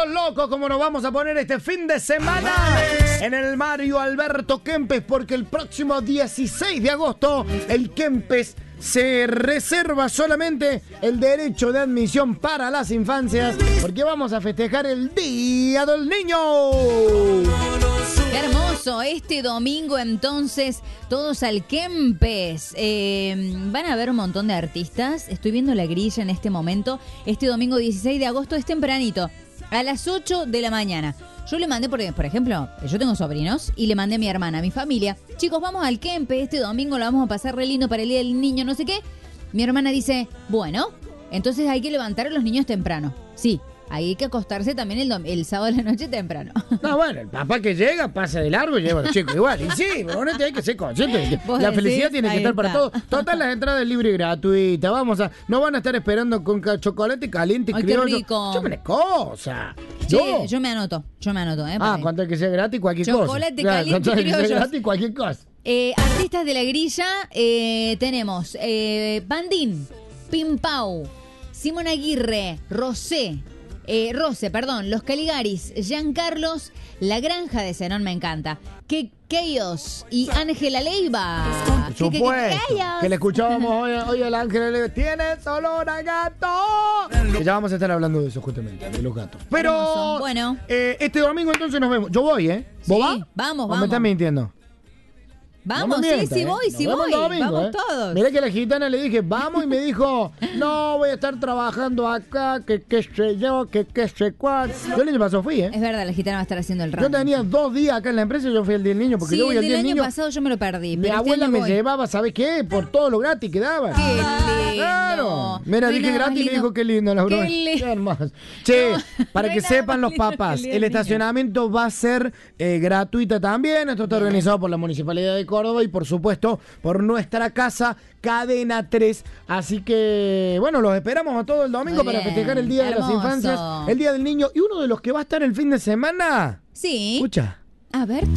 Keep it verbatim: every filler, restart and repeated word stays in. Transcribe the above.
todos locos como nos vamos a poner este fin de semana en el Mario Alberto Kempes, porque el próximo dieciséis de agosto el Kempes se reserva solamente el derecho de admisión para las infancias, porque vamos a festejar el Día del Niño. ¡Qué hermoso! Este domingo, entonces, todos al Kempes. Eh, van a haber un montón de artistas. Estoy viendo la grilla en este momento. Este domingo dieciséis de agosto es tempranito, a las ocho de la mañana. Yo le mandé, por, por ejemplo, yo tengo sobrinos, y le mandé a mi hermana, a mi familia. Chicos, vamos al Kempes, este domingo lo vamos a pasar re lindo para el Día del Niño, no sé qué. Mi hermana dice, bueno, entonces hay que levantar a los niños temprano. Sí. Hay que acostarse también el, dom- el sábado de la noche temprano. No, bueno, el papá que llega, pasa de largo y lleva a los chicos igual. Y sí, pero bueno, hay que ser consciente de que la felicidad tiene que estar para todos. Todas las entradas libres y gratuitas. Vamos a, no van a estar esperando con ca- chocolate caliente y Ay, qué criollo. rico. Yo me cosa. Sí, Yo. yo me anoto, yo me anoto. ¿eh? Ah, Para- cuanto que sea gratis, cualquier Chocolate cosa. caliente Cuanto y que sea criollos. gratis, cualquier cosa. Eh, artistas de la grilla, eh, tenemos eh, Bandín, Pimpau, Simón Aguirre, Rosé, eh, Rose, perdón, Los Caligaris, Giancarlos, La Granja de Zenón me encanta, que Chaos y Ángela Leiva. Por Que- que- que- supuesto, Chaos. que le escuchábamos hoy, hoy al ángel, le tienes olor a gato. Que ya vamos a estar hablando de eso justamente, de los gatos. Pero, Hermoso. Bueno. eh, este domingo entonces nos vemos. Yo voy, ¿eh? ¿Vos Sí, vas? vamos, ¿O vamos. me estás mintiendo? Vamos, No me sí, mientas, sí ¿eh? voy, Nos sí vemos voy. el domingo, Vamos ¿eh? todos. Mirá que la gitana le dije, vamos, y me dijo, no, voy a estar trabajando acá, que qué sé yo, que qué sé cuál. Yo el año pasado fui, ¿eh? Es verdad, la gitana va a estar haciendo el Yo ranking. tenía dos días acá en la empresa y yo fui el día del niño, porque Sí, yo voy el al del día del año niño. pasado yo me lo perdí. Mi pero este abuela año me voy. llevaba, ¿sabes qué? Por todo lo gratis que daban. ¡Qué lindo! Claro. Mira, No hay dije nada más gratis y me lindo. dijo qué lindo la broma. Qué li- Qué hermoso. Che, No, para no que hay nada sepan más los lindo que papás, el día el del niño. estacionamiento va a ser eh, gratuita también. Esto está organizado por la Municipalidad de Córdoba y por supuesto por nuestra casa Cadena tres. Así que, bueno, los esperamos a todo el domingo Muy para bien, festejar el Día de las hermoso. Infancias, el Día del Niño. Y uno de los que va a estar el fin de semana, Sí. escucha. A ver.